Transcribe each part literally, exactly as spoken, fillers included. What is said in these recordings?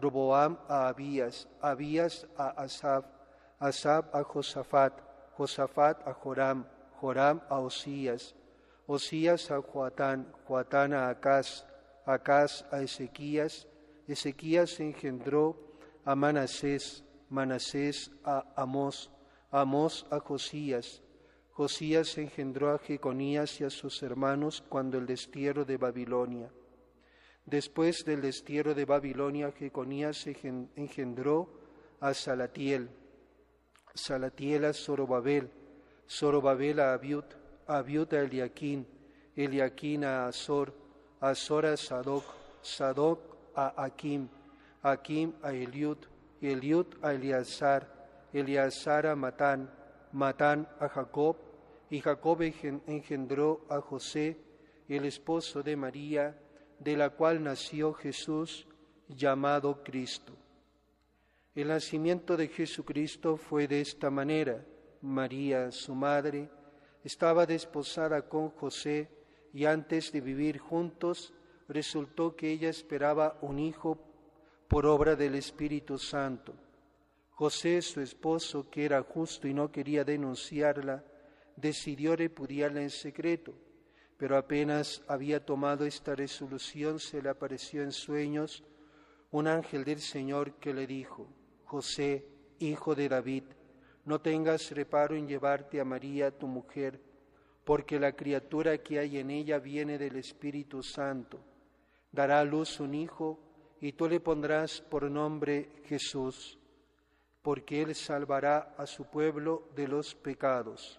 Roboam a Abías, Abías a Asaf, Asaf a Josafat, Josafat a Joram, Joram a Osías, Osías a Joatán, Joatán a Acaz, Acaz a Ezequías, Ezequías engendró a Manasés, Manasés a Amós, Amós a Josías, Josías engendró a Jeconías y a sus hermanos cuando el destierro de Babilonia. Después del destierro de Babilonia, Jeconías engendró a Salatiel, Salatiel a Zorobabel, Zorobabel a Abiud, Abiud a Eliaquín, Eliaquín a Azor, Azor a Sadoc, Sadoc a Aquim, Aquim a Eliud, Eliud a Eleazar, Eleazar a Matán, Matán a Jacob, y Jacob engendró a José, el esposo de María, de la cual nació Jesús, llamado Cristo. El nacimiento de Jesucristo fue de esta manera. María, su madre, estaba desposada con José, y antes de vivir juntos, resultó que ella esperaba un hijo por obra del Espíritu Santo. José, su esposo, que era justo y no quería denunciarla, decidió repudiarla en secreto, pero apenas había tomado esta resolución, se le apareció en sueños un ángel del Señor que le dijo: José, hijo de David, no tengas reparo en llevarte a María, tu mujer, porque la criatura que hay en ella viene del Espíritu Santo. Dará a luz un hijo, y tú le pondrás por nombre Jesús, porque él salvará a su pueblo de los pecados.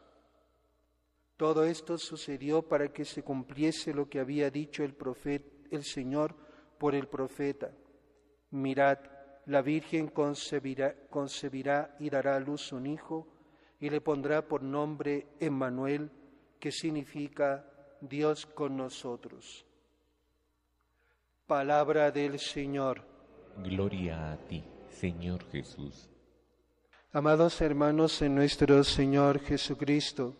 Todo esto sucedió para que se cumpliese lo que había dicho el profeta, el Señor por el profeta: mirad, la Virgen concebirá, concebirá y dará a luz un hijo, y le pondrá por nombre Emmanuel, que significa Dios con nosotros. Palabra del Señor. Gloria a ti, Señor Jesús. Amados hermanos en nuestro Señor Jesucristo,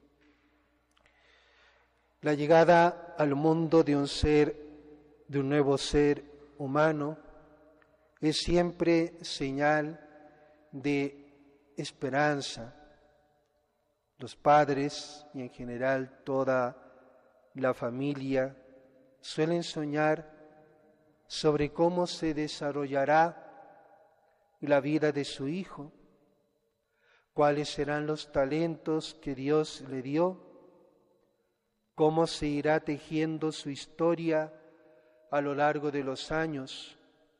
la llegada al mundo de un ser, de un nuevo ser humano, es siempre señal de esperanza. Los padres y en general toda la familia suelen soñar sobre cómo se desarrollará la vida de su hijo, cuáles serán los talentos que Dios le dio, cómo se irá tejiendo su historia a lo largo de los años.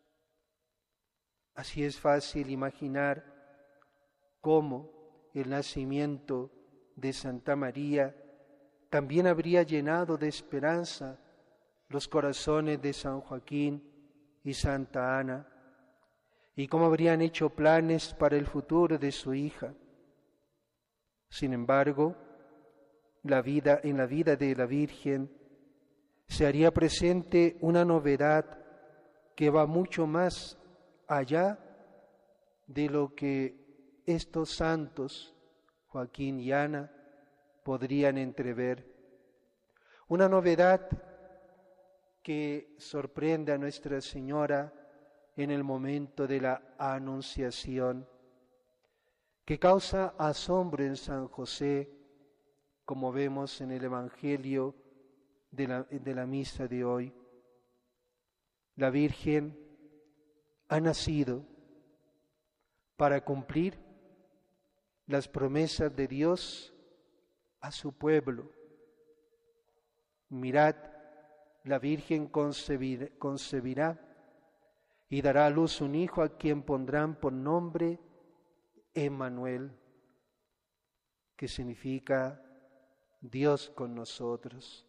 Así es fácil imaginar cómo el nacimiento de Santa María también habría llenado de esperanza los corazones de San Joaquín y Santa Ana, y cómo habrían hecho planes para el futuro de su hija. Sin embargo, la vida, en la vida de la Virgen se haría presente una novedad que va mucho más allá de lo que estos santos, Joaquín y Ana, podrían entrever. Una novedad que sorprende a Nuestra Señora en el momento de la Anunciación, que causa asombro en San José, como vemos en el Evangelio de la, de la misa de hoy. La Virgen ha nacido para cumplir las promesas de Dios a su pueblo. Mirad, la Virgen concebirá, concebirá y dará a luz un hijo a quien pondrán por nombre Emmanuel, que significa Dios con nosotros.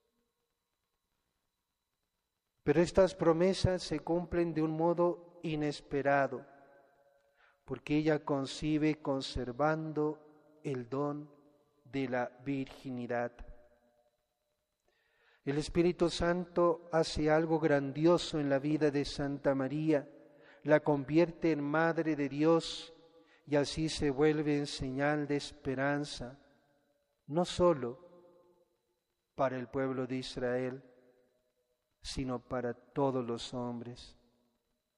Pero estas promesas se cumplen de un modo inesperado, porque ella concibe conservando el don de la virginidad. El Espíritu Santo hace algo grandioso en la vida de Santa María, la convierte en Madre de Dios y así se vuelve en señal de esperanza, no solo para el pueblo de Israel, sino para todos los hombres.